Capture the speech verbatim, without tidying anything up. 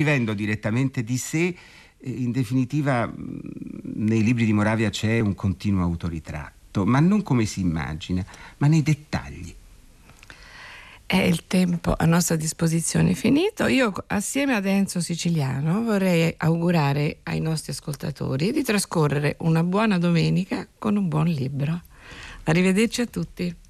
scrivendo direttamente di sé. In definitiva, nei libri di Moravia c'è un continuo autoritratto, ma non come si immagina, ma nei dettagli. È il tempo a nostra disposizione finito. Io, assieme ad Enzo Siciliano, vorrei augurare ai nostri ascoltatori di trascorrere una buona domenica con un buon libro. Arrivederci a tutti.